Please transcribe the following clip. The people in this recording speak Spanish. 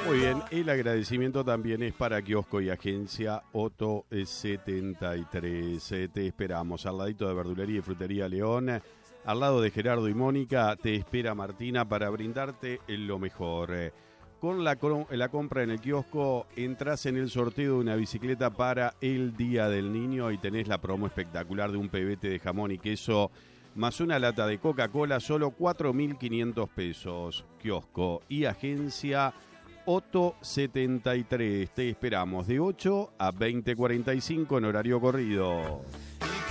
Muy bien, el agradecimiento también es para Kiosco y Agencia Otto 73. Te esperamos al ladito de Verdulería y Frutería León, al lado de Gerardo y Mónica. Te espera Martina para brindarte lo mejor. Con la compra en el kiosco entras en el sorteo de una bicicleta para el Día del Niño y tenés la promo espectacular de un pebete de jamón y queso más una lata de Coca-Cola, solo 4.500 pesos. Kiosco y Agencia Otto 73. Te esperamos de 8 a 20:45 en horario corrido.